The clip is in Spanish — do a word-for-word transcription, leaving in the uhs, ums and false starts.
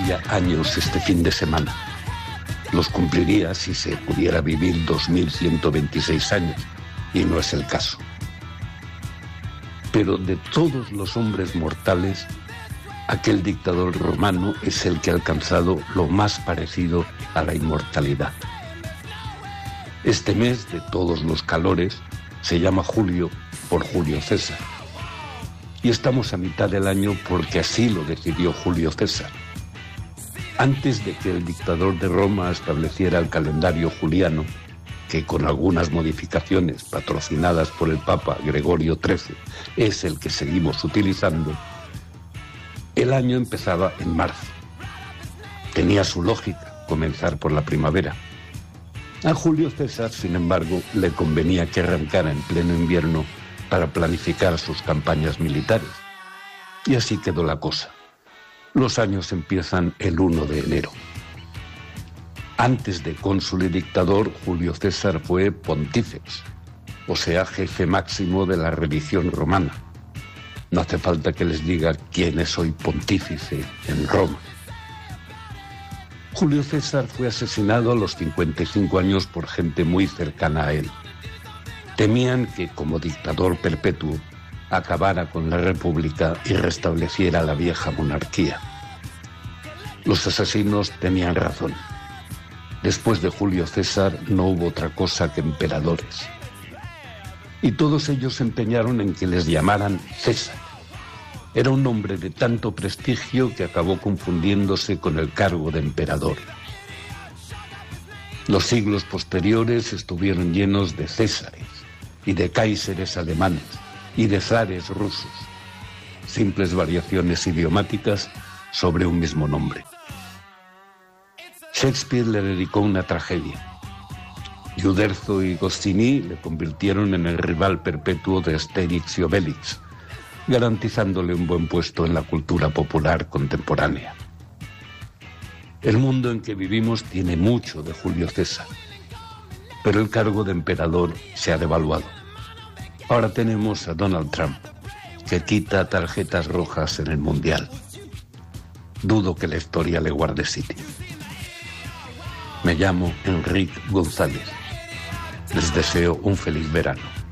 cumpliría años este fin de semana. Los cumpliría si se pudiera vivir dos mil ciento veintiséis años, y no es el caso. Pero de todos los hombres mortales, aquel dictador romano es el que ha alcanzado lo más parecido a la inmortalidad. Este mes de todos los calores se llama julio por Julio César. Y estamos a mitad del año porque así lo decidió Julio César. Antes de que el dictador de Roma estableciera el calendario juliano, que con algunas modificaciones patrocinadas por el Papa Gregorio trece es el que seguimos utilizando, el año empezaba en marzo. Tenía su lógica comenzar por la primavera. A Julio César, sin embargo, le convenía que arrancara en pleno invierno para planificar sus campañas militares. Y así quedó la cosa. Los años empiezan el uno de enero. Antes de cónsul y dictador, Julio César fue pontífex, o sea, jefe máximo de la religión romana. No hace falta que les diga quién es hoy pontífice en Roma. Julio César fue asesinado a los cincuenta y cinco años por gente muy cercana a él. Temían que, como dictador perpetuo, acabara con la república y restableciera la vieja monarquía. Los asesinos tenían razón. Después de Julio César no hubo otra cosa que emperadores. Y todos ellos se empeñaron en que les llamaran César. Era un nombre de tanto prestigio que acabó confundiéndose con el cargo de emperador. Los siglos posteriores estuvieron llenos de Césares y de cáiseres alemanes y de zares rusos, simples variaciones idiomáticas sobre un mismo nombre. Shakespeare le dedicó una tragedia. Uderzo y Goscinny le convirtieron en el rival perpetuo de Asterix y Obelix, garantizándole un buen puesto en la cultura popular contemporánea. El mundo en que vivimos tiene mucho de Julio César, pero el cargo de emperador se ha devaluado. Ahora tenemos a Donald Trump, que quita tarjetas rojas en el Mundial. Dudo que la historia le guarde sitio. Me llamo Enrique González. Les deseo un feliz verano.